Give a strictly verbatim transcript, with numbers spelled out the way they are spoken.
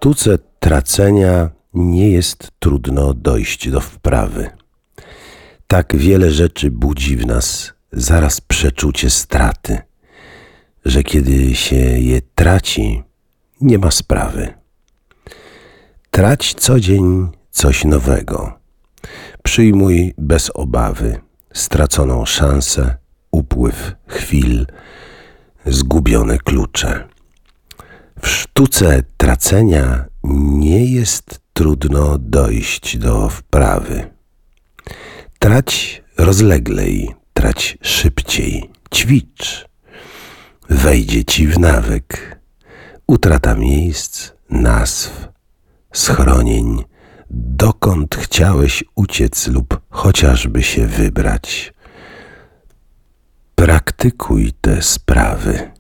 sztuce tracenia nie jest trudno dojść do wprawy. Tak wiele rzeczy budzi w nas zaraz przeczucie straty, że kiedy się je traci, nie ma sprawy. Trać co dzień coś nowego. Przyjmuj bez obawy straconą szansę, upływ chwil, zgubione klucze. W sztuce tracenia nie jest trudno dojść do wprawy. Trać rozleglej, trać szybciej, ćwicz. Wejdzie ci w nawyk utrata miejsc, nazw, schronień, dokąd chciałeś uciec lub chociażby się wybrać. Praktykuj te sprawy.